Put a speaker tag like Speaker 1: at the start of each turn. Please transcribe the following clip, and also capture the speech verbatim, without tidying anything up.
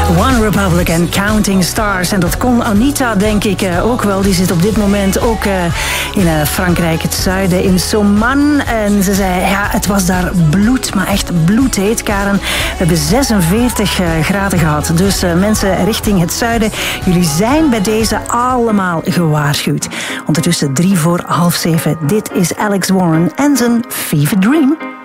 Speaker 1: One Republic and Counting Stars. En dat kon Anita, denk ik, ook wel. Die zit op dit moment ook in Frankrijk, het zuiden, in Saumane. En ze zei, ja, het was daar bloed, maar echt bloedheet, Karen. We hebben zesenveertig graden gehad. Dus mensen richting het zuiden, jullie zijn bij deze allemaal gewaarschuwd. Ondertussen drie voor half zeven. Dit is Alex Warren en zijn Fever Dream.